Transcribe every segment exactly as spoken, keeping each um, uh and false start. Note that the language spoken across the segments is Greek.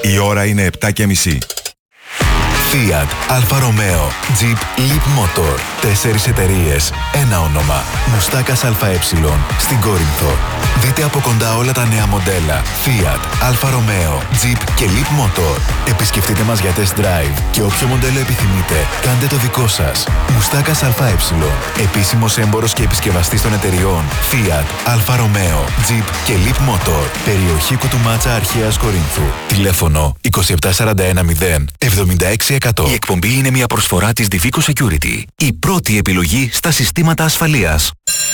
Η ώρα είναι επτά και μισή. Fiat, Alfa Romeo, Jeep, Leap Motor. Τέσσερις εταιρείες, ένα όνομα. Μουστάκας ΑΕ στην Κόρινθο. Δείτε από κοντά όλα τα νέα μοντέλα Fiat, Alfa Romeo, Jeep και Leap Motor. Επισκεφτείτε μας για test drive και όποιο μοντέλο επιθυμείτε, κάντε το δικό σας. Μουστάκας ΑΕ. Επίσημος έμπορος και επισκευαστής των εταιριών Fiat, Alfa Romeo, Jeep και Leap Motor. Περιοχή Κουτουμάτσα Αρχαίας Κορίνθου. Τηλέφωνο είκοσι επτά σαράντα ένα μηδέν εβδομήντα έξι εκατό. Η εκπομπή είναι μια προσφορά της Divico Security. Η πρώτη επιλογή στα συστήματα ασφαλείας.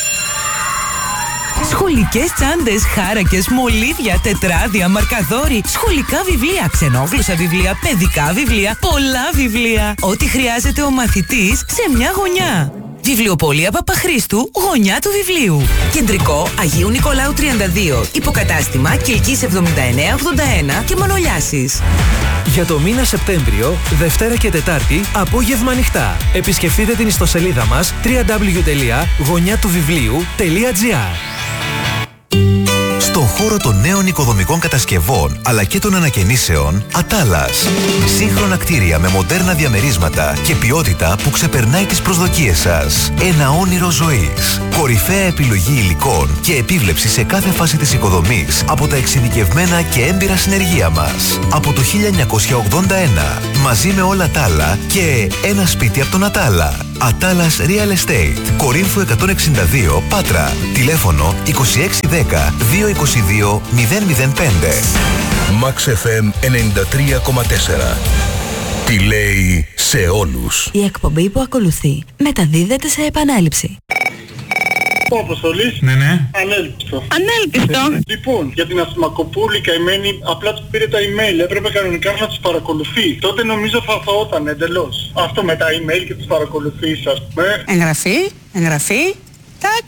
Σχολικές τσάντες, χάρακες, μολύβια, τετράδια, μαρκαδόροι, σχολικά βιβλία, ξενόγλωσσα βιβλία, παιδικά βιβλία, πολλά βιβλία. Ό,τι χρειάζεται ο μαθητής σε μια γωνιά. Βιβλιοπωλεία Παπαχρήστου, γωνιά του βιβλίου. Κεντρικό Αγίου Νικολάου τριάντα δύο. Υποκατάστημα Κιλκής εβδομήντα εννέα ογδόντα ένα και Μανολιάσης. Για το μήνα Σεπτέμβριο, Δευτέρα και Τετάρτη, απόγευμα ανοιχτά. Επισκεφτείτε την ιστοσελίδα μας double-u double-u double-u τελεία γωνιά του βιβλίου τελεία τζι άρ. Στον χώρο των νέων οικοδομικών κατασκευών αλλά και των ανακαινήσεων, Ατάλας. Σύγχρονα κτίρια με μοντέρνα διαμερίσματα και ποιότητα που ξεπερνάει τις προσδοκίες σας. Ένα όνειρο ζωής. Κορυφαία επιλογή υλικών και επίβλεψη σε κάθε φάση της οικοδομής από τα εξειδικευμένα και έμπειρα συνεργεία μας. Από το χίλια εννιακόσια ογδόντα ένα, μαζί με όλα τα άλλα και ένα σπίτι από τον Ατάλα. Ατάλας Real Estate. Κορίνθου εκατόν εξήντα δύο, Πάτρα. Τηλέφωνο είκοσι έξι δέκα διακόσια είκοσι δύο μηδέν μηδέν πέντε. Max εφ εμ ενενήντα τρία κόμμα τέσσερα. Τι λέει σε όλους. Η εκπομπή που ακολουθεί μεταδίδεται σε επανάληψη. Ο Αποστολής. Ναι, ναι. Ανέλπιστο. Ανέλπιστο. Λοιπόν, για την Ασημακοπούλη καημένη, απλά του πήρε τα email. Έπρεπε κανονικά να τους παρακολουθεί. Τότε νομίζω θα φαόταν εντελώς. Αυτό με τα email και τους παρακολουθείς, ας πούμε. Εγγραφή, εγγραφή, τάκ.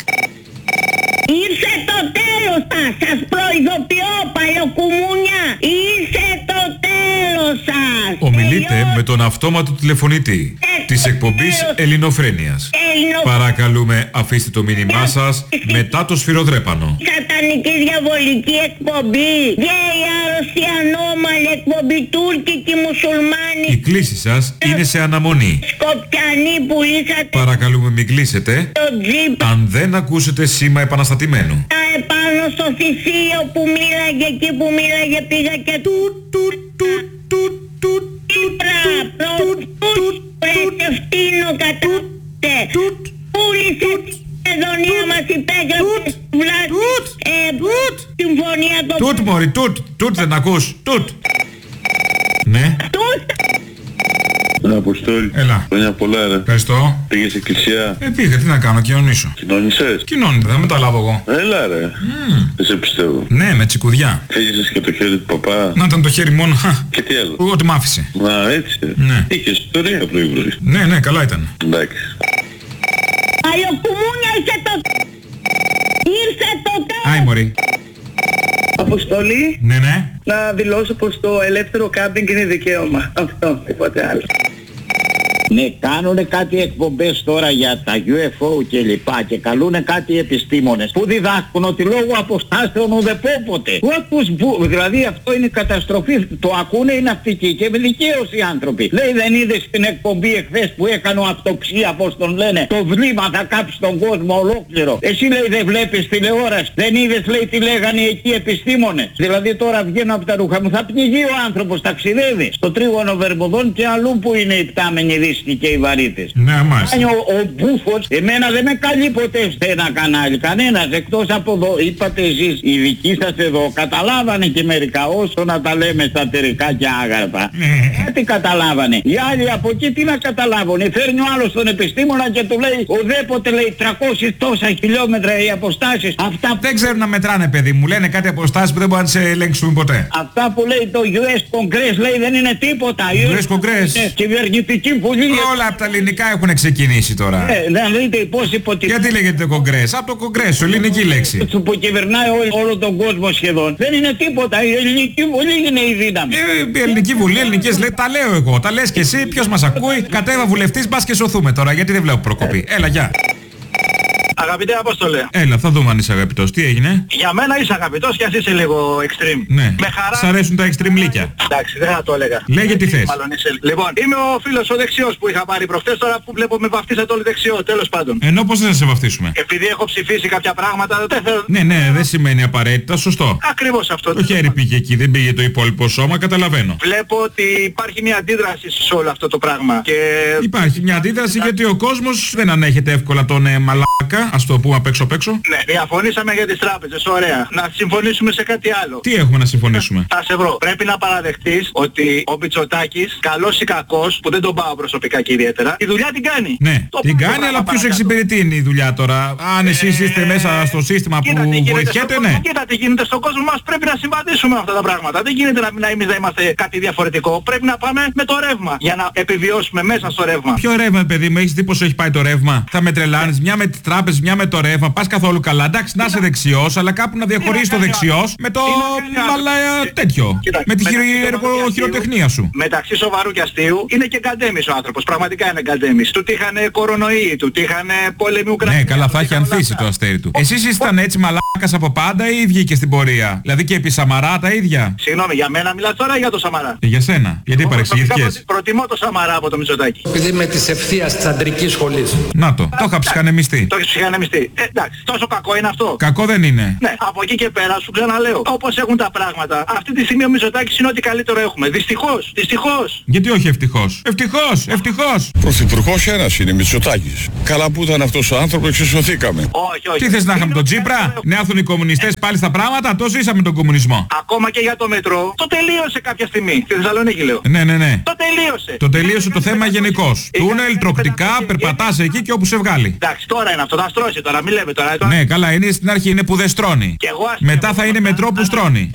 Ήρθε το τέλος σας, σας προειδοποιώ παλιοκουμούνια. Ήρθε το τέλος σας. Ομιλείτε με τον αυτόματο τηλεφωνητή της εκπομπής Ελληνοφρένειας. Παρακαλούμε, αφήστε το μήνυμά σας μετά το σφυροδρέπανο. Σατανική διαβολική εκπομπή. Γκέι, άρρωστη, ανώμαλη εκπομπή, τουρκική, μουσουλμάνη. Η κλήση σας είναι σε αναμονή. Σκοπιανή που λύσατε. Παρακαλούμε μην κλείσετε το τζιπ. αν δεν ακούσετε σήμα επαναστατημένου. Τα επάνω στο θησίο που μίλαγε, εκεί που μίλαγε πήγα και τουτ τουτ τουτ τουτ τουτ τουτ τουτ πρέτε φτύνω κατούτε πούλησε την εδονία μας, υπέγραψε βλάτης συμφωνία το τουτ μωρί, τουτ, τουτ δεν ακούς, τουτ. Ναι. Τουτ. Ένα Αποστόλη. Έλα. Χρόνια πολλά, ρε. Ευχαριστώ. Πήγες εκκλησία. Ε, πήγα, τι να κάνω, κοινωνήσω. Κοινώνησες. Κοινώνητα, δεν μεταλάβω εγώ. Έλα, ρε. Mm. Δεν σε πιστεύω. Ναι, με τσικουδιά. Θέλησες και το χέρι του παπά. Να ήταν το χέρι μόνο. Και τι άλλο. Ό,τι μ' άφησε. Να, έτσι. Ναι. Είχες ιστορία πρωί-πρωί. Ναι, ναι, καλά ήταν. Εντάξει. Αλλοκουμούνια ήρθε το... Ήρθε το τέλος. Άι, μωρή. Αποστολή. Ναι, ναι. Να δηλώσω πως το ελεύθερο κάμπινγκ είναι δικαίωμα. Αυτό, τίποτε άλλο. Ναι, κάνουνε κάτι εκπομπές τώρα για τα γιου εφ ο και λοιπά και καλούνε κάτι επιστήμονες που διδάσκουν ότι λόγω αποστάσεων ουδεπόποτε. Πού ακούς, που, δηλαδή αυτό είναι καταστροφή. Το ακούνε οι ναυτικοί και με δικαίωση οι άνθρωποι. Λέει, δεν είδες την εκπομπή εχθές που έκανε ο αυτοψία, πώς τον λένε, το βλήμα θα κάψει τον κόσμο ολόκληρο. Εσύ, λέει, δεν βλέπεις τηλεόραση. Δεν είδες, λέει, τι λέγανε εκεί οι επιστήμονες. Δηλαδή τώρα βγαίνω από τα ρούχα μου, θα πνιγεί ο άνθρωπος, ταξιδεύει στο τρίγωνο Βερμουδών και αλλού που είναι οι πτάμενοι δύσκολοι και οι βαρύτες. Ναι, μάλιστα. Ο, ο Μπούφος, εμένα δεν με καλεί ποτέ σε ένα κανάλι, κανένας, εκτός από εδώ. Είπατε εσείς, οι δικοί σας εδώ, καταλάβανε και μερικά, όσο να τα λέμε σατερικά και άγαρπα. Κάτι καταλάβανε. Οι άλλοι από εκεί τι να καταλάβουν. Φέρνει ο άλλος τον επιστήμονα και του λέει, ουδέποτε, λέει, τριακόσια τόσα χιλιόμετρα οι αποστάσεις. Αυτά δεν ξέρουν να μετράνε, παιδί μου. Λένε κάτι αποστάσεις που δεν μπορούν να σε ελέγξουν ποτέ. Αυτά που λέει το γιου ες Congress, λέει, δεν είναι τίποτα. γιου ες Congress. Κυβερνητική βουλή. Όλα από τα ελληνικά έχουν ξεκινήσει τώρα. Ε, να δείτε πώς υποτιμούν. Γιατί λέγεται κογκρές? Από το κογκρές, ελληνική λέξη. Που κυβερνάει όλο, όλο τον κόσμο σχεδόν. Δεν είναι τίποτα. Η ελληνική βουλή είναι η δύναμη. Ε, η ελληνική βουλή, ελληνικές λέει, τα λέω εγώ. Τα λες και εσύ, ποιος μας ακούει? Κατέβα βουλευτής, μπας και σωθούμε τώρα. Γιατί δεν βλέπω προκοπή. Έλα, γεια. Αγαπητέ Απόστολε. Έλα, θα δούμε αν είσαι αγαπητός. Τι έγινε? Για μένα είσαι αγαπητός και ας είσαι λίγο extreme. Ναι. Με χαρά. Σ' αρέσουν τα extreme λύκια. Εντάξει, δεν θα το έλεγα. Λέγε τι θες. Λοιπόν, είμαι ο φίλος ο δεξιός που είχα πάρει προχτές, τώρα που βλέπω με βαφτίσατε όλοι δεξιό, τέλος πάντων. Ενώ πώς δεν σε βαφτίσουμε? Επειδή έχω ψηφίσει κάποια πράγματα, δεν θέλω... Ναι, ναι, δεν σημαίνει απαραίτητα, σωστό. Ακριβώς αυτό. Το χέρι πήγε εκεί, δεν πήγε το υπόλοιπο σώμα, καταλαβαίνω. Βλέπω ότι υπάρχει μια αντίδραση σε όλο αυτό το πράγμα. Και... Υπάρχει μια αντίδραση γιατί ο κόσμος δεν ανέχεται εύκολα τον ε, μαλάκα, ας το πούμε απ' έξω απ' έξω. Ναι, διαφωνήσαμε για τις τράπεζες, ωραία. Να συμφωνήσουμε σε κάτι άλλο. Τι έχουμε να συμφωνήσουμε? Θα σε βρω. Πρέπει να παραδεχτείς ότι ο Μητσοτάκης, καλός ή κακός, που δεν τον πάω προσωπικά και ιδιαίτερα, τη δουλειά την κάνει. Ναι, το την κάνει, αλλά ποιος εξυπηρετεί είναι η δουλειά τώρα? Αν ε... εσείς είστε μέσα στο σύστημα κοίτα, που βοηθιέται, ναι. Κοίτα τι γίνεται στον κόσμο μας, πρέπει να συμβαδίσουμε αυτά τα πράγματα. Δεν γίνεται να, να εμείς να είμαστε κάτι διαφορετικό. Πρέπει να πάμε με το ρεύμα για να επιβιώσουμε μέσα στο ρεύμα. Ποιο ρεύμα, παιδί μου, έχεις δει πόσο έχει πάει το ρεύμα? Θα με τρελάνεις, μια με τις τράπεζες, μια με το ρεύμα. Πας καθόλου καλά. Εντάξει, να είσαι δεξιός, αλλά κάπου να διαχωρίσεις το δεξιός με το μαλα τέτοιο. Κοίτα, με τη χειροτεχνία σου. Μεταξύ σοβαρού και αστείου είναι και γκαντέμις ο άνθρωπος. Πραγματικά είναι γκαντέμις. Του τύχανε κορονοϊοί, του τύχανε πόλεμοι Ουκρανία. Ναι, καλά, θα έχει ανθίσει το αστέρι του. Εσείς ήσταν έτσι μαλάκας από πάντα ή βγήκε στην πορεία? Δηλαδή και επί Σαμαρά τα ίδια? Συγγνώμη, για μένα μιλάς τώρα ή για το Σαμαρά? Και για σένα. Γιατί παρεξηγηθήκες? Προτιμώ το Σαμαρά από το Μητσοτάκη. Επειδή είμαι της ευθείας της αντρικής σχολής. Να το, το είχα ψυχανεμιστεί. Το έχεις ψυχανεμιστεί. Ε, εντάξει, τόσο κακό είναι αυτό? Κακό δεν είναι. Ναι, από εκεί και πέρα σου ξαναλέω. Όπως έχουν τα πράγματα, αυτή τη στιγμή ο Μητσοτάκης είναι ό,τι καλύτερο έχουμε. Δυστυχώς, δυστυχώς. Γιατί όχι ευτυχώς? Ευτυχώς, ευτυχώς. Πρωθυπουργός ένας είναι, Μητσοτάκης. Καλά που ήταν αυτός ο άνθρωπος, εξισωθήκαμε. Όχι, όχι. Τι θες να είχαμε τον Τσίπρα? Να έρθουν οι κομμουνιστές πάλι στα πράγματα? Το ζήσαμε τον κομμουνισμό. Ακόμα και για το μετρό, το τελείωσε κάποια στιγμή. Στη Θεσσαλονίκη λέω. Ναι, ναι, ναι. Το τελείωσε. Το τελείωσε το θέμα γενικώς. Τούνελ, τροκτικά, περπατάς εκεί και όπου σε βγάλει. Εντάξει, τώρα είναι αυτό, θα στρώσει τώρα, μην λέμε τώρα. Ναι, καλά, είναι στην αρχή, είναι που δεν στρώνει. Μετά θα είναι μετρό που στρώνει.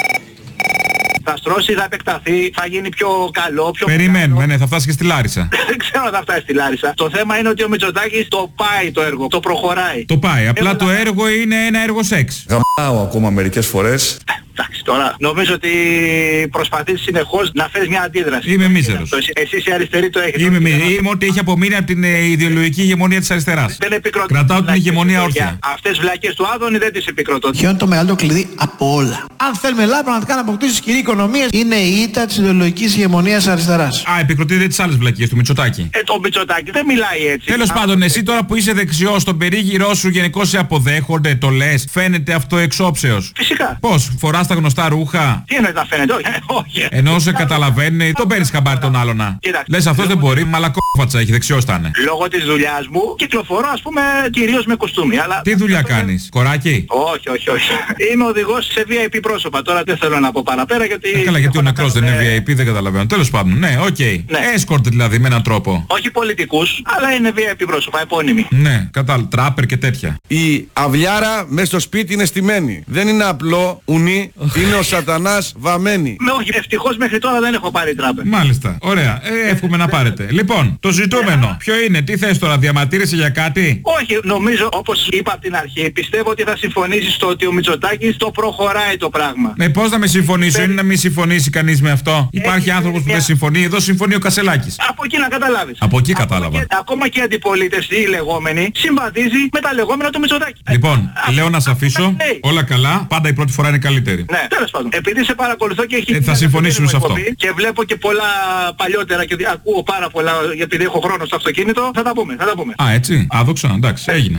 Θα στρώσει, θα επεκταθεί, θα γίνει πιο καλό, πιο Περιμένουμε, μεγάλο. Ναι, θα φτάσει και στη Λάρισα. Δεν ξέρω αν θα φτάσει στη Λάρισα. Το θέμα είναι ότι ο Μητσοτάκης το πάει το έργο, το προχωράει. Το πάει, απλά Έχω το να... έργο είναι ένα έργο σεξ. Γαμάω ακόμα μερικές φορές. Εντάξει, τώρα νομίζω ότι προσπαθείς συνεχώς να φέρεις μια αντίδραση. Είμαι μίζερος. Εσείς οι αριστεροί το έχετε. Είμαι μίζερος. Είμαι ό,τι έχει απομείνει από την ιδεολογική ηγεμονία της αριστεράς. Δεν επικροτώ. Κρατάω την ηγεμονία όρθια. Αυτές βλακές του Άδωνη δεν τις επικροτώ. Ποιο είναι το μεγαλύτερο κλειδί από όλα? Αν θέλουμε Ελλάδα πραγματικά να αποκτήσει ισχυρή οικονομία, είναι η ήττα της ιδεολογικής ηγεμονίας αριστεράς. Α, επικροτείτε τις άλλες βλακίες του Μητσοτάκη. Ε, το Μητσοτάκη δεν μιλάει έτσι. Τέλος πάντων, εσύ τώρα που είσαι δεξιός, στον περίγυρό σου γενικώς σε αποδέχονται, το λες, φαίνεται αυτό εξόψεως? Φυσικά. Πώς, φοράς τα γνωστά ρούχα? Τι εννοείς να φαίνεται? Όχι, όχι. Ενώ σε καταλαβαίνει, τον παίρνεις χαμπάρι τον άλλον. Λες αυτός δεν μπορεί, μαλακόφατσα έχει, δεξιός θα είναι. Λόγω της δουλειάς μου κυκλοφορώ ας πούμε κυρίως με κοστούμι. Αλλά... Τι δουλειά κάνεις, κοράκι? Όχι, όχι, όχι. Είμαι οδηγός σε βι άι πι πρόσωπα. Τώρα δεν θέλω να πω παραπέρα γιατί... Ε, καλά, γιατί ο νεκρός δεν είναι βι άι πι, δεν καταλαβαίνω. Τέλος πάντων, ναι, οκ. Okay. Ναι. Escort δηλαδή με έναν τρόπο. Όχι πολιτικούς, αλλά είναι βι άι πι πρόσωπα, επώνυμοι. Ναι, κατάλαβα, τράπερ και τέτοια. Η αυλιάρα μέσα στο σπίτι είναι στημένη. Δεν είναι απλό ουνί, είναι ο σατανάς βαμμένη. Με όχι, ευτυχώς μέχρι τώρα δεν έχω πάρει τράπερ. Μάλιστα, ωραία. Ε, εύχομαι να πάρετε. Λοιπόν, το ζητούμενο, ποιο είναι, τι θες τώρα, διαμαρτύρεσαι για κάτι? Όχι, νομίζω όπως είπα από την αρχή, πιστεύω ότι θα συμφωνήσεις στο ότι ο Μητσοτάκης το προχωράει το πράγμα. Ναι, πώς να με συμφωνήσω, είναι να μην συμφωνήσει κανείς με αυτό? Υπάρχει άνθρωπος που δεν συμφωνεί, εδώ συμφωνεί ο Κασελάκης. Από εκεί να καταλάβεις. Από εκεί κατάλαβα. Και, ακόμα και η αντιπολίτευση, η λεγόμενη, συμβαδίζει με τα λεγόμενα του Μητσοτάκη. Λοιπόν, ε, λέω να σε αφήσω, όλα καλά, πάντα η πρώτη φορά είναι καλύτερη. Ναι, τέλος πάντων. Επειδή σε παρακολουθώ και έχει... Ε, θα συμφωνήσουμε σε αυτό. Και βλέπω και πολλά παλιότερα και ακούω πάρα πολλά, επειδή έχω χρόνο στο αυτοκίνητο, θα τα πούμε, θα τα πούμε. Α, έτσι, άδοξα, εντάξει, έγινε.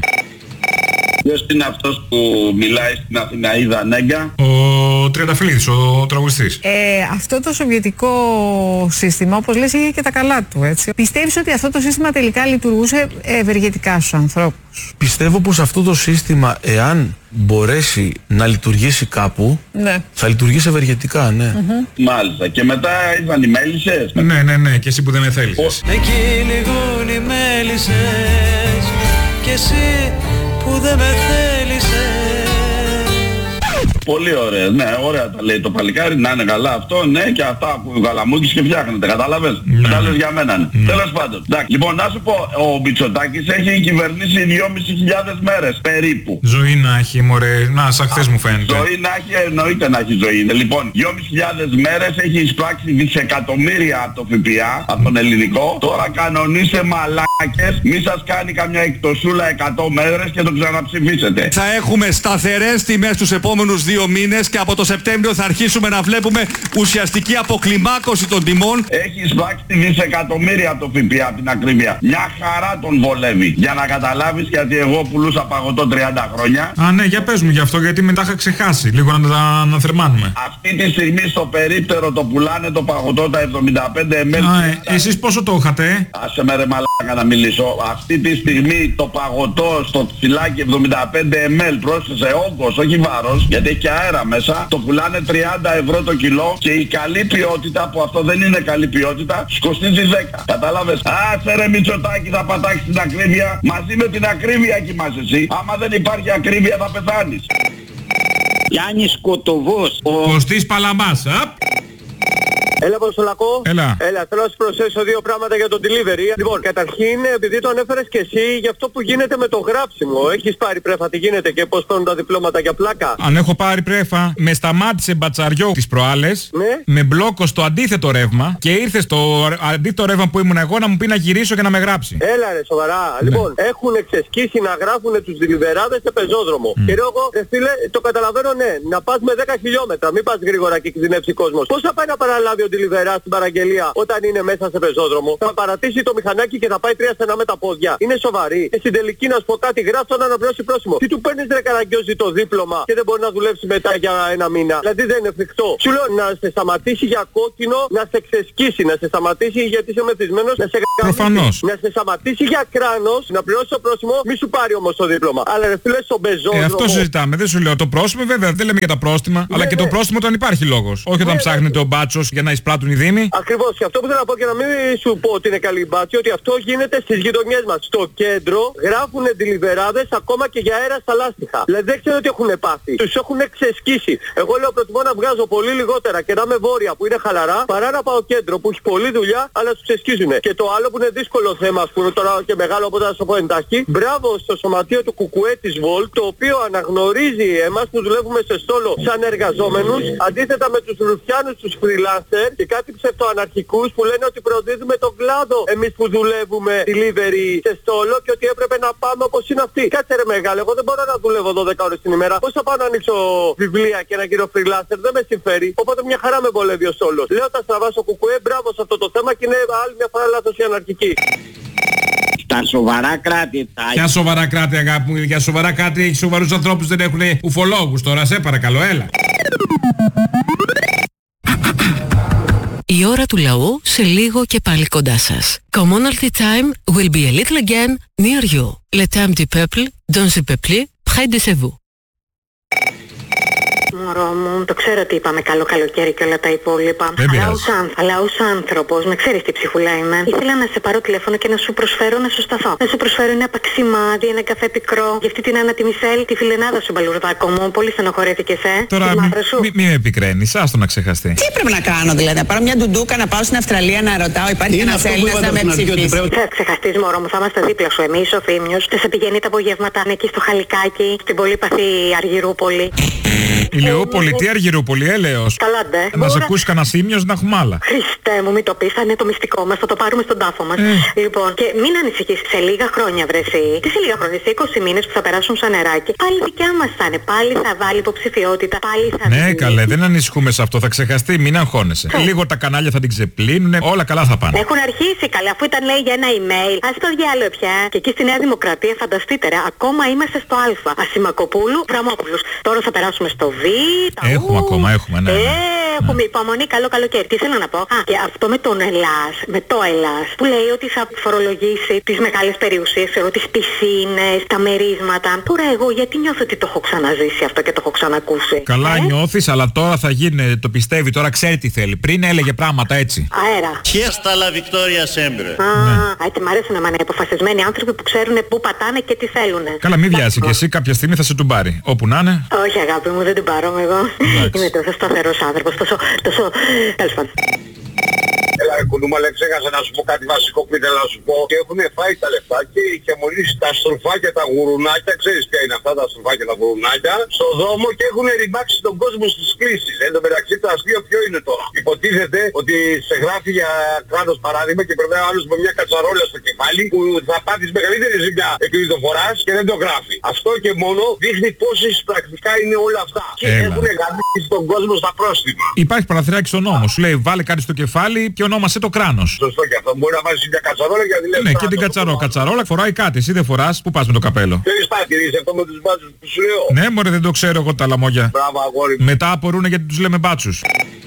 Ποιος είναι αυτός που μιλάει στην Αθηναίδα Νέγκα? Ο Τριανταφυλλίδης, ο τραγουδιστής. Ε, αυτό το σοβιετικό σύστημα, όπως λες, είχε και τα καλά του, έτσι. Πιστεύεις ότι αυτό το σύστημα τελικά λειτουργούσε ευεργετικά στους ανθρώπους? Πιστεύω πως αυτό το σύστημα, εάν μπορέσει να λειτουργήσει κάπου, ναι, θα λειτουργήσει ευεργετικά, ναι. Mm-hmm. Μάλιστα. Και μετά ήρθαν οι μέλισσες. Ναι, ναι, ναι. Και εσύ που δεν με θέλεις. Εκεί λιγούν οι μέλισσες και εσύ που δεν με θέλησες. Πολύ ωραία, ναι, ωραία τα λέει το παλικάρι, να είναι καλά αυτό, ναι, και αυτά που γαλαμούκεις και φτιάχνετε, κατάλαβες. Ναι. Τα λες για μένα, ναι. Ναι. Τέλος πάντων. Εντάξει, λοιπόν, να σου πω, ο Μητσοτάκης έχει κυβερνήσει δυόμισι χιλιάδες μέρες περίπου. Ζωή να έχει, μωρέ. Να, σαν χθες μου φαίνεται. Ζωή να έχει, εννοείται να έχει ζωή. Λοιπόν, δυόμισι χιλιάδες μέρες έχει εισπράξει δισεκατομμύρια από το ΦΠΑ, από τον ελληνικό. Τώρα κανονίστε μαλάκες, μη σας κάνει καμιά εκτοσούλα εκατό μέρες και το ξαναψηφίσετε. Θα έχουμε σταθερές τιμές τους επόμενους δύο μήνες και από το Σεπτέμβριο θα αρχίσουμε να βλέπουμε ουσιαστική αποκλιμάκωση των τιμών. Έχει εισπράξει δισεκατομμύρια από το ΦΠΑ, την ακρίβεια. Μια χαρά τον βολεύει. Για να καταλάβεις, γιατί εγώ πουλούσα παγωτό τριάντα χρόνια. Α, ναι, για πες μου γι' αυτό, γιατί μετά είχα ξεχάσει. Λίγο να τα αναθερμάνουμε. Αυτή τη στιγμή στο περίπτερο το πουλάνε το παγωτό τα εβδομήντα πέντε μιλιλίτρα. Α, ε, εσείς πόσο το είχατε? Άσε με ρε μαλάκα να μιλήσω. Αυτή τη στιγμή το παγωτό στο φυλάκι εβδομήντα πέντε μιλιλίτρα, πρόσθεσε όγκος, όχι βάρος, γιατί έχει και αέρα μέσα, το πουλάνε τριάντα ευρώ το κιλό και η καλή ποιότητα, που αυτό δεν είναι καλή ποιότητα, σκοστίζει δέκα. Κατάλαβες? Άσε ρε Μητσοτάκη, θα πατάξεις την ακρίβεια. Μαζί με την ακρίβεια κοιμάσαι εσύ. Άμα δεν υπάρχει ακρίβεια θα πεθάνεις. Γιάννης Κοτοβός. Ο Κωστής Παλαμάς, απ. Έλα Αποστολακό. Έλα. Έλα, θέλω να σου προσθέσω δύο πράγματα για το delivery. Λοιπόν, καταρχήν, επειδή το ανέφερες και εσύ, για αυτό που γίνεται με το γράψιμο. Έχεις πάρει πρέφα, τι γίνεται και πώς παίρνουν τα διπλώματα για πλάκα? Αν έχω πάρει πρέφα, με σταμάτησε μπατσαριό τις προάλλες, ναι. με μπλόκο στο αντίθετο ρεύμα και ήρθε στο αντίθετο ρεύμα που ήμουν εγώ να μου πει να γυρίσω και να με γράψει. Έλα ρε, σοβαρά. Ναι. Λοιπόν, έχουν ξεσκίσει να γράφουν τους δηλιβεράδες σε πεζόδρομο. Mm. Και λέω εγώ, ρε φίλε, το καταλαβαίνω, ναι, να πας με δέκα χιλιόμετρα, μην πας γρήγορα και κινδυνεύσει ο κόσμος. Πώς θα πάει να παραλάβει ο Ντιλιβερά στην παραγγελία όταν είναι μέσα σε πεζόδρομο? Θα παρατήσει το μηχανάκι και θα πάει τρία στενά με τα πόδια. Είναι σοβαρή. Και στην τελική να σου πω κάτι, γράφει τον αναπληρώσει πρόσημο. Τι του παίρνεις ρε καραγκιόζη το δίπλωμα και δεν μπορεί να δουλέψει μετά για ένα μήνα? Δηλαδή δεν είναι εφικτό. Σου λέω να σε σταματήσει για κόκκινο, να σε ξεσκίσει, να σε σταματήσει γιατί είσαι μεθυσμένος, να σε προφανώς. Να σε σταματήσει για κράνος, να πληρώσει το πρόσημο, μη σου πάρει όμως το δίπλωμα. Αλλά ρε φίλε στον πεζόδρομο. Ε, αυτό συζητάμε. Δεν σου λέω το πρόσημο, βέβαια δεν λέμε για τα πρόστιμα, ναι, αλλά και ναι. το πρόστιμο όταν υπάρχει λόγος. Όχι όταν ναι, ψάχνεται ναι. ο μπάτσος για να εισπράττουν οι δήμοι. Ακριβώς. Και αυτό που θέλω να πω και να μην σου πω ότι είναι καλή μπάτσι, ότι αυτό γίνεται στις γειτονιές μας. Στο κέντρο γράφουν ντιλιβεράδες ακόμα και για αέρα στα λάστιχα. Δηλαδή δεν ξέρω τι έχουν πάθει. Τους έχουν ξεσκίσει. Εγώ λέω προτιμώ να βγάζω πολύ λιγότερα και να είμαι βόρεια που είναι χαλαρά, παρά να πάω κέντρο που έχει πολλή δουλειά αλλά τους ξεσκίζουν. Και το άλλο που είναι δύσκολο θέμα, που είναι τώρα και μεγάλο, οπότε να σου πω εντάχει, μπράβο στο σωματείο του Κουκουέ της Βολτ, το οποίο αναγνωρίζει εμάς που δουλεύουμε σε στόλο σαν εργαζόμενους, αντίθετα με τους ρουφιάνους, τους freelancer και κάτι ψευτοαναρχικούς που λένε ότι προδίδουμε τον κλάδο εμείς που δουλεύουμε delivery σε στόλο και ότι έπρεπε να πάμε όπως είναι αυτοί. Κάτσε ρε μεγάλο, εγώ δεν μπορώ να δουλεύω δώδεκα ώρες την ημέρα. Πώς θα πάω να ανοίξω βιβλία και να γύρω freelancer? Δεν με συμφέρει. Οπότε μια χαρά με βολεύει ο στόλος. Λέω τα στραβά στο Κουκουέ, μπράβο σε αυτό το θέμα και είναι άλλη μια φορά λάθος η αναρχική. Τα σοβαρά κράτη. Τα... Ποια σοβαρά κράτη, αγάπη μου? Για σοβαρά κράτη έχει σοβαρούς ανθρώπους, δεν έχουν ουφολόγους τώρα. Σε παρακαλώ, έλα. Η ώρα του λαού σε λίγο και πάλι κοντά σας. Commonalty time will be a little again near you. Le temps du peuple, dans le peuple, près de vous. Μωρό μου, το ξέρω ότι είπαμε καλό καλοκαίρι και όλα τα υπόλοιπα. Αλλά ως, αν, αλλά ως άνθρωπος, με ξέρεις τι ψυχουλά είμαι, ήθελα να σε πάρω τηλέφωνο και να σου προσφέρω να σου σταθώ. Να σου προσφέρω ένα παξιμάδι, ένα καφέ πικρό. Για αυτή την Άννα τη Μισελ, τη φιλενάδα σου μπαλουρδάκο μου. Πολύ στενοχωρέθηκες, ε. Τώρα μη, μη, μη με επικραίνεις, άστο να ξεχαστεί. Τι πρέπει να κάνω δηλαδή? Να πάρω μια ντουντούκα, να πάω στην Αυστραλία να ρωτάω, υπάρχει ένας Έλληνας να με ψηφίσει? Θα ξεχαστείς, μωρό μου, θα είμαστε δίπλα σου εμείς, ο Θήμιος. Θα σε πηγαίνει τα απογεύματα εκεί στο Χαλικάκι, στην πολύπαθη Αργυρούπολη. Η Λεούπολη, τι Αργυρούπολη, έλεος. Καλά, ντε. Να σε ακούσει κανένα Θήμιος να έχουμε άλλα. Χριστέ μου, μην το πεις, θα είναι το μυστικό μας, θα το πάρουμε στον τάφο μας. Ε. Λοιπόν, και μην ανησυχείς, σε λίγα χρόνια βρεσί. Τι σε λίγα χρόνια, σε είκοσι μήνες που θα περάσουν σαν νεράκι, πάλι δικιά μας θα είναι. Πάλι θα βάλει υποψηφιότητα, πάλι θα. Ναι, καλέ, δεν ανησυχούμε σε αυτό, θα ξεχαστεί, μην αγχώνεσαι. Ε. Λίγο τα κανάλια θα την ξεπλύνουν, όλα καλά θα πάνε. Έχουν αρχίσει καλά, αφού ήταν λέει για ένα email. Α το διάλογο πια. Και εκεί στη Νέα Δημοκρατία, φανταστείτε, ρε, ακόμα είμαστε στο Α. Ασημακοπούλου, Βραμόπουλος. Τώρα θα περάσουμε στο Β. Έχουμε ακόμα, έχουμε, ναι. ναι. Ε, έχουμε υπομονή, καλό καλοκαίρι. Τι θέλω να πω. Α, και αυτό με τον Ελλάς, με το Ελλάς, που λέει ότι θα φορολογήσει τις μεγάλες περιουσίες, ξέρω, τις πισίνες, τα μερίσματα. Τώρα εγώ γιατί νιώθω ότι το έχω ξαναζήσει αυτό και το έχω ξανακούσει. Καλά ε? νιώθεις, αλλά τώρα θα γίνει, το πιστεύει, τώρα ξέρει τι θέλει. Πριν έλεγε πράγματα έτσι. Αέρα. Fiesta la Victoria sempre. Α, ναι. Έτσι μ' αρέσουν να είναι αποφασισμένοι άνθρωποι που ξέρουν πού πατάνε και τι θέλουν. Καλά, μην βιάσει και εσύ, κάποια στιγμή θα σε τον πάρει. Όπου να είναι. Όχι αγάπη μου, δεν την πάρω εγώ. Είμαι τόσο σταθερός άνθρωπος, τόσο, τόσο... Τέλος πάντων. Έλα ρε κουνούμα, αλλά ξέχασα να σου πω κάτι βασικό που ήθελα να σου πω. Και έχουν φάει τα λεφτά και είχε μολύσει τα στρουφάκια, τα γουρουνάκια, ξέρεις ποια είναι αυτά τα στρουφάκια, τα γουρουνάκια, στο δρόμο και έχουν ρημάξει τον κόσμο στις κλήσεις. Εν τω μεταξύ το αστείο ποιο είναι τώρα. Υποτίθεται ότι σε γράφει για κράτος παράδειγμα και περνάει ο άλλος με μια κατσαρόλα στο κεφάλι που θα πάθεις μεγαλύτερη ζημιά επειδή το φοράς και δεν το γράφει. Αυτό και μόνο δείχνει πόσες πρακτικά είναι όλα αυτά. Και έχουν γαμίσει τον κόσμο στα πρόστιμα. Υπάρχει παραθυράκι στον νόμο. Σου λέει βάλε κάτι στο κεφάλι και ονόμασε το κράνος. Σωστό και αυτό. Μπορεί να βάζεις μια κατσαρόλα για τη Ναι, και την κατσαρόλα. Κατσαρόλα φοράει κάτι. Εσύ δεν φοράς. Πού πας με το καπέλο. Θέλεις παρατηρήσεις αυτό με τους μπάτσους που σου λέω. Ναι, μωρέ, δεν το ξέρω εγώ τα λαμόγια. Μπράβο, αγόρι. Μετά απορρούνε γιατί τους λέμε μπάτσους.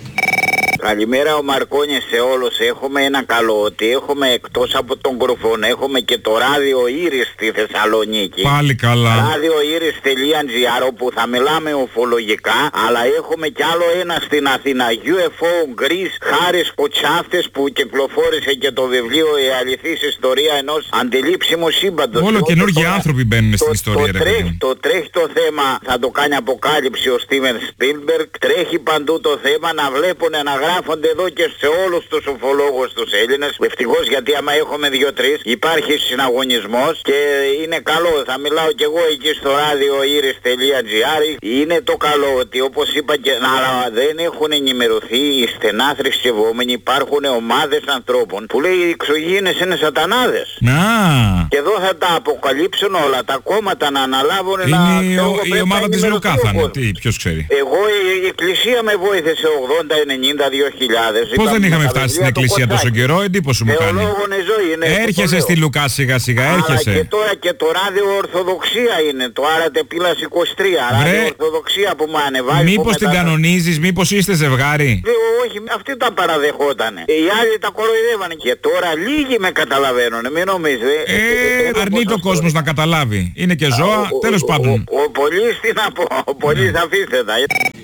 Καλημέρα ο Μαρκόνης σε όλους. Έχουμε ένα καλό ότι έχουμε εκτός από τον Κρουφόν έχουμε και το ράδιο Ήρης στη Θεσσαλονίκη. Πάλι καλά. ράδιο ήρης.gr όπου θα μιλάμε οφολογικά, αλλά έχουμε κι άλλο ένα στην Αθήνα, γιου εφ ο Greece, Χάρης Κοτσάφτες, που κυκλοφόρησε και το βιβλίο «Η αληθής ιστορία ενός αντιλήψιμου σύμπαντος». Όλο καινούργιοι το, άνθρωποι μπαίνουν στην ιστορία. Το, ρε, τρέχει, το τρέχει το θέμα, θα το κάνει αποκάλυψη ο Στίβεν Σπίλμπεργκ, τρέχει παντού το θέμα να βλέπουν να γράφονται εδώ και σε όλους τους ουφολόγους τους Έλληνες. Ευτυχώς, γιατί άμα έχουμε δύο-τρεις υπάρχει συναγωνισμός και είναι καλό. Θα μιλάω κι εγώ εκεί στο ράδιο ήρης.gr. Είναι το καλό ότι όπως είπα και αλλά δεν έχουν ενημερωθεί οι στενά θρησκευόμενοι. Υπάρχουν ομάδες ανθρώπων που λέει οι εξωγήινες είναι σατανάδες. Να. Και εδώ θα τα αποκαλύψουν όλα. Τα κόμματα να αναλάβουν. Είναι να... η, ο, η ομάδα της Λουκά θα είναι. Τι, ποιος ξέρει. Εγώ η, η εκκλησία με βοήθησε ογδόντα ενενήντα δύο χιλιάδες. Πώς δεν είχαμε φτάσει στην εκκλησία τόσο καιρό, εντύπωση μου κάνει. Έρχεσαι στη Λουκά σιγά σιγά, έρχεσαι. Και τώρα και το ράδιο Ορθοδοξία είναι, το Άρατε Πύλας είκοσι τρία, ράδιο Ορθοδοξία που μου ανεβάζει. Μήπως την κανονίζεις, μήπως είστε ζευγάρι. Όχι, αυτοί τα παραδεχότανε. Οι άλλοι τα κοροϊδεύανε και τώρα λίγοι με καταλαβαίνουν, μην νομίζετε. Ε, αρνείται ο κόσμος να καταλάβει. Είναι και ζώα, τέλος πάντων. Ο πολύς τι να πω, ο πολύς αφήστε τα.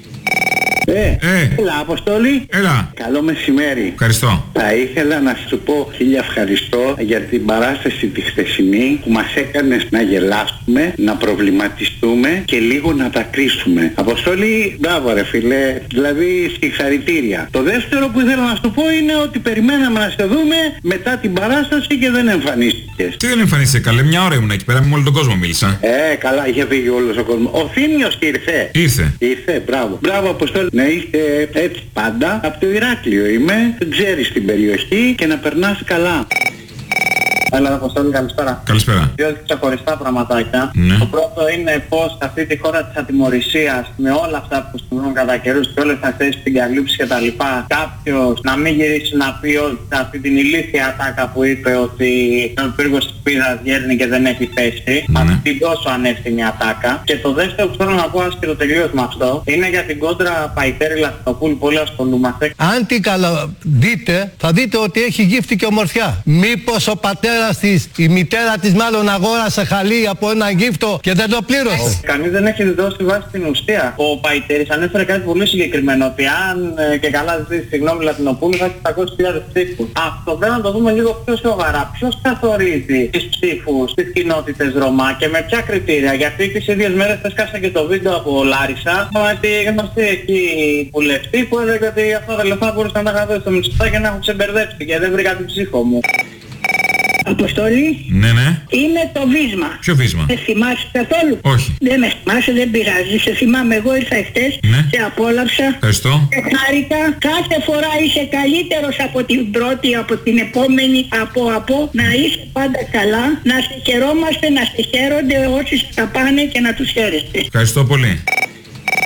Ε, ε, έλα Αποστόλη. Έλα. Καλό μεσημέρι. Ευχαριστώ. Θα ήθελα να σου πω χίλια ευχαριστώ για την παράσταση τη χθεσινή που μας έκανες να γελάσουμε, να προβληματιστούμε και λίγο να τα κρίσουμε. Αποστόλη, μπράβο ρε φίλε, δηλαδή συγχαρητήρια. Το δεύτερο που ήθελα να σου πω είναι ότι περιμέναμε να σε δούμε μετά την παράσταση και δεν εμφανίστηκες. Τι δεν εμφανίστηκε καλέ, μια ώρα ήμουν εκεί πέρα, με όλο τον κόσμο μίλησα. Ε, καλά, είχε φύγει όλος ο κόσμος. Ο Θήμιος ήρθε. Ήρθε. Ήρθε, μπράβο. Μπράβο Αποστόλη. Να είστε έτσι πάντα. Από το Ηράκλειο είμαι, ξέρεις την περιοχή και να περνάς καλά. Έλα, Αποστόλη, καλησπέρα. Καλησπέρα. Δύο ξεχωριστά πραγματάκια. Ναι. Το πρώτο είναι πως αυτή τη χώρα της ατιμωρησίας, με όλα αυτά που συμβαίνουν κατά καιρούς και όλες αυτές τις καλύψεις και τα λοιπά, κάποιος να μην γυρίσει να πει ότι αυτή την ηλίθια ατάκα που είπε ότι ο πύργος της Πίδας γέρνει και δεν έχει πέσει, ναι. αυτή την τόσο ανεύθυνη ατάκα. Και το δεύτερο που θέλω να πω άσχετο τελείως με αυτό, είναι για την κόντρα Παϊτέρη Λαχτοπούλου, πολύ ασχολούμαστε. Αν την δείτε, θα δείτε ότι έχει γύφτη και ομορφιά. Μήπως ο πατέρας της, η μητέρα της μάλλον αγόρασε χαλί από ένα γύφτο και δεν το πλήρωσε. Κανείς δεν έχει δώσει βάση στην ουσία. Ο Παϊτέρης ανέφερε κάτι πολύ συγκεκριμένο, ότι αν ε, και καλά ζητήσει συγγνώμη Λατινοπούλου θα έχει εξακόσιες χιλιάδες ψήφους. Αυτό πρέπει να το δούμε λίγο πιο σοβαρά. Ποιος καθορίζει τις ψήφους στις κοινότητες Ρωμά και με ποια κριτήρια? Γιατί τις ίδιες μέρες έσκασε και το βίντεο από Λάρισα, ότι γνωστή εκεί βουλευτή που έλεγε ότι αυτά τα λεφτά μπορούσαν να τα είχα δώσει στο Μητσοτάκη και να έχουν ξεμπερδέψει και δεν βρήκα την ψήφο μου. Αποστολή. Ναι, ναι. Είναι το βίσμα. Ποιο βίσμα? Σε θυμάσαι καθόλου? Όχι. Δεν με θυμάσαι, δεν πειράζει. Σε θυμάμαι, εγώ ήρθα εχθές, ναι. Σε απόλαυσα. Ευχαριστώ. Σε χάρηκα. Κάθε φορά είσαι καλύτερος από την πρώτη, από την επόμενη, από από. Να είσαι πάντα καλά. Να σε χαιρόμαστε, να σε χαίρονται όσοι σε τα πάνε και να τους χαίρεστε. Ευχαριστώ πολύ.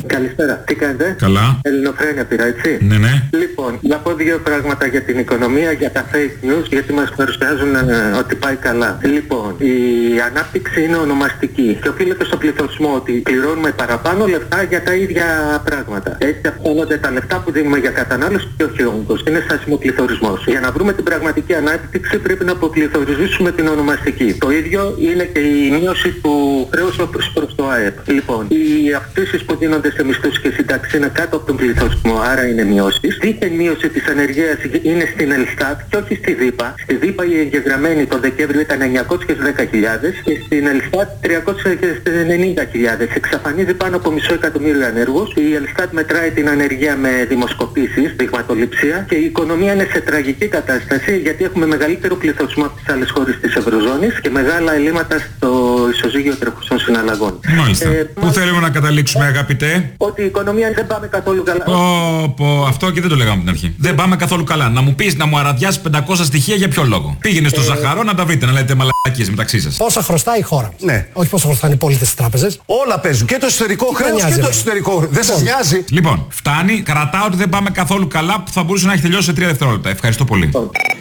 Καλησπέρα. Τι κάνετε? Καλά. Ελληνοφρένεια πήρα, έτσι. Ναι, ναι. Λοιπόν, να πω δύο πράγματα για την οικονομία, για τα fake news, γιατί μας παρουσιάζουν ε, ότι πάει καλά. Λοιπόν, η ανάπτυξη είναι ονομαστική και οφείλεται στο πληθωρισμό ότι πληρώνουμε παραπάνω λεφτά για τα ίδια πράγματα. Έτσι αυξάνονται τα λεφτά που δίνουμε για κατανάλωση και όχι όγκος. Είναι στάσιμο πληθωρισμός. Για να βρούμε την πραγματική ανάπτυξη πρέπει να αποπληθωρίζουμε την ονομαστική. Το ίδιο είναι και η μείωση του χρέους προς το ΑΕΠ. Λοιπόν, οι αυξήσεις που δίνονται σε μισθούς και σύνταξη είναι κάτω από τον πληθωρισμό, άρα είναι μειώσεις. Δίθεν μείωση της ανεργίας είναι στην Ελστάτ και όχι στη ΔΥΠΑ. Στη ΔΥΠΑ η εγγεγραμμένη τον Δεκέμβριο ήταν εννιακόσιες δέκα χιλιάδες και στην Ελστάτ τριακόσιες ενενήντα χιλιάδες. Εξαφανίζει πάνω από μισό εκατομμύριο ανέργους. Η Ελστάτ μετράει την ανεργία με δημοσκοπήσεις, δειγματοληψία και η οικονομία είναι σε τραγική κατάσταση γιατί έχουμε μεγαλύτερο πληθωρισμό από τις άλλες χώρες της Ευρωζώνης και μεγάλα ελλείμματα στο ισοζύγιο τρεχουσών συναλλαγών. Μάλιστα. Ε, Πού μα... θέλουμε να καταλήξουμε, αγαπητέ? Ότι η οικονομία δεν πάμε καθόλου καλά. Πω, πω, αυτό και δεν το λέγαμε από την αρχή. Δεν πάμε καθόλου καλά. Να μου πεις, να μου αραδιάσει πεντακόσια στοιχεία για ποιο λόγο? Πήγαινε στο ε... Ζαχαρό να τα βρείτε, να λέτε μαλακίες μεταξύ σας. Πόσα χρωστάει η χώρα? Ναι. Όχι πόσα χρωστάνε οι πολίτες στις τράπεζες. Όλα παίζουν. Και το εσωτερικό χρέος και το εξωτερικό. Δεν σας νοιάζει? Λοιπόν, φτάνει. Κρατάω ότι δεν πάμε καθόλου καλά που θα μπορούσε να έχει τελειώσει σε τρία δευτερόλεπτα. Ευχαριστώ πολύ.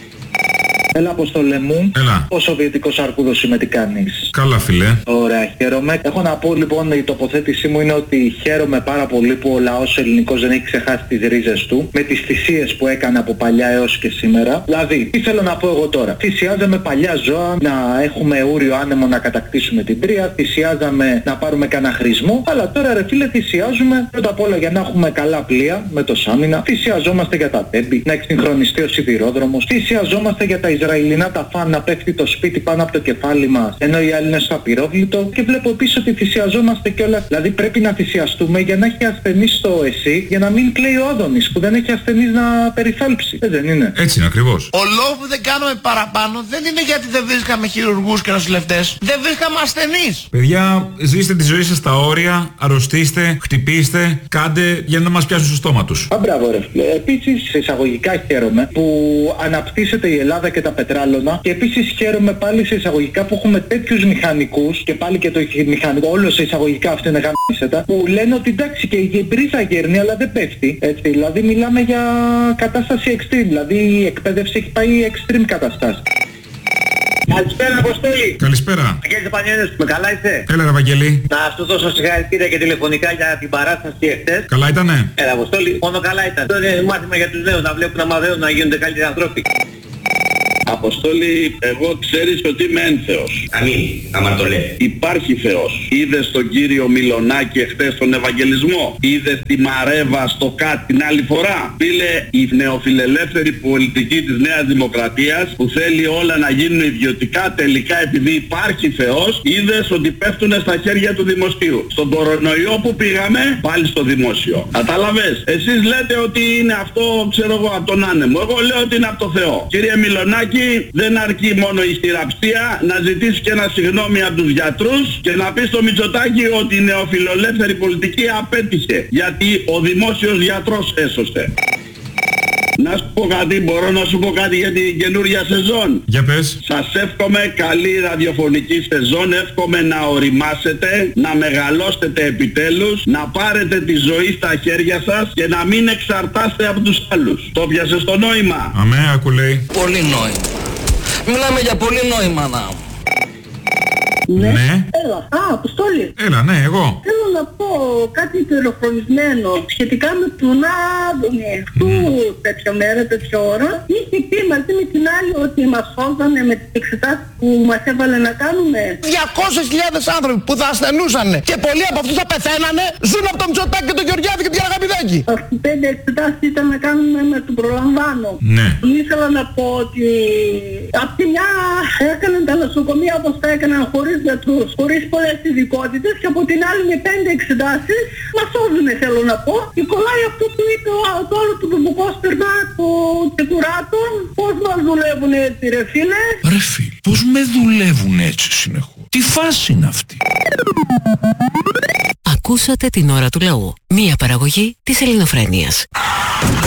Έλα, Αποστόλε μου. Έλα. Ο Σοβιετικός Αρκούδος είμαι, τι κάνεις? Καλά, φίλε. Ωραία, χαίρομαι. Έχω να πω λοιπόν, η τοποθέτησή μου είναι ότι χαίρομαι πάρα πολύ που ο λαός ελληνικός δεν έχει ξεχάσει τις ρίζες του με τις θυσίες που έκανε από παλιά έως και σήμερα. Δηλαδή, τι θέλω να πω εγώ τώρα? Θυσιάζαμε παλιά ζώα να έχουμε ούριο άνεμο να κατακτήσουμε την Τρία, θυσιάζαμε να πάρουμε κανένα χρησμό, αλλά τώρα ρε φίλε θυσιάζουμε πρώτα απ' όλα για να έχουμε καλά πλοία με το Σάμινα, θυσιαζόμαστε για τα τέμπη, να εξυγχρονιστεί ο σιδηρόδρομος, θυσιαζόμαστε για τα Ισραηλινά τα φαν να πέφτει το σπίτι πάνω από το κεφάλι μας, ενώ οι άλλοι είναι στο απειρόβλητο. Και βλέπω επίσης ότι θυσιαζόμαστε κιόλας. Δηλαδή πρέπει να θυσιαστούμε για να έχει ασθενείς στο ΕΣΥ, για να μην κλαίει ο Άδωνης που δεν έχει ασθενείς να περιθάλψει. Ε, δεν είναι? Έτσι είναι ακριβώς. Ο λόγος που δεν κάνουμε παραπάνω δεν είναι γιατί δεν βρίσκαμε χειρουργούς και νοσηλευτές. Δεν βρίσκαμε ασθενείς. Παιδιά, ζήστε τη ζωή σας στα όρια, αρρωστήστε, χτυπήστε, κάντε για να μας πιάσουν στο στόμα τους. Α, μπράβο ρε φίλε. Επίσης εισαγωγικά χαίρομαι που αναπτύσσεται η Ελλάδα και τα πετράλωνα και επίσης χαίρομαι πάλι σε εισαγωγικά που έχουμε τέτοιους μηχανικούς και πάλι και το μηχανικό, όλο σε εισαγωγικά αυτό είναι γαμίσετα, που λένε ότι εντάξει και η μπρίζα γέρνει αλλά δεν πέφτει. Έτσι, δηλαδή μιλάμε για κατάσταση extreme, δηλαδή η εκπαίδευση έχει πάει extreme καταστάση. Καλησπέρα, Αποστόλη. Καλησπέρα. Αγγέλης Πανιώνιος, με καλά είσαι? Έλα ρε Βαγγέλη. Να σου δώσω συγχαρητήρια και τηλεφωνικά για την παράσταση εχθές. Καλά ήτανε? Έλα, Αποστόλη, μόνο καλά ήταν. Αυτό είναι μάθημα για τους νέους, να βλέπουν να μαθαίνουν να γίνονται καλύτεροι ανθρώποι. Αποστόλη, εγώ ξέρεις ότι είμαι ένθεος. Αμήν, άμα το λέει. Υπάρχει Θεός. Είδες τον κύριο Μιλονάκη εχθές στον Ευαγγελισμό? Είδες τη Μαρέβα στο ΚΑΤ την άλλη φορά? Φίλε, η νεοφιλελεύθερη πολιτική της Νέας Δημοκρατίας που θέλει όλα να γίνουν ιδιωτικά, τελικά επειδή υπάρχει Θεός, είδες ότι πέφτουνε στα χέρια του δημοσίου. Στον κορονοϊό που πήγαμε, πάλι στο δημόσιο. Κατάλαβες? Εσείς λέτε ότι είναι αυτό, ξέρω εγώ, από τον άνεμο. Εγώ λέω ότι είναι από το Θεό. Κύριε Μιλονάκη, δεν αρκεί μόνο η χειραψία, να ζητήσει και ένα συγγνώμη από τους γιατρούς και να πει στο Μητσοτάκη ότι η νεοφιλελεύθερη πολιτική απέτυχε, γιατί ο δημόσιος γιατρός έσωσε. Να σου πω κάτι, μπορώ να σου πω κάτι για την καινούργια σεζόν? Για πες. Σας εύχομαι καλή ραδιοφωνική σεζόν, εύχομαι να οριμάσετε, να μεγαλώσετε επιτέλους, να πάρετε τη ζωή στα χέρια σας και να μην εξαρτάστε από τους άλλους. Το πιάσες το νόημα? Αμέ, ακουλέει. Πολύ νόημα. Μιλάμε για πολύ νόημα να... Ναι. ναι. Έλα. Α, Αποστόλη. Έλα, ναι, εγώ. Θέλω να πω κάτι πληροφορισμένο σχετικά με τον Άδωνη. Του mm. τέτοια μέρα, τέτοια ώρα. Είχε πει μαζί με την άλλη ότι μας σώζανε με τις εξετάσεις που μας έβαλε να κάνουμε. διακόσιες χιλιάδες άνθρωποι που θα ασθενούσαν και πολλοί από αυτούς θα πεθαίνανε ζουν από τον Μητσοτάκη και τον Γεωργιάδη και την Αγαπηδάκη. Αυτοί οι πέντε εξετάσεις ήταν να κάνουμε με τον προλαμβάνω. Ναι. Ήθελα να πω ότι απ' τη μια έκαναν τα νοσοκομεία όπως τα έκαναν χωρίς γιατρούς, χωρίς πολλές ειδικότητες και από την άλλη με πέντε εξετάσεις μας σώζουνε, θέλω να πω. Και κολλάει αυτό που είπε το άλλο του Μπουκόσπερνα, το Τεκουράτο. Πώς μας δουλεύουν έτσι ρε φίλε? Ρε φίλε, πώς με δουλεύουν έτσι συνεχώς? Τι φάση είναι αυτή? Ακούσατε την ώρα του λαού. Μία παραγωγή της Ελληνοφρένειας.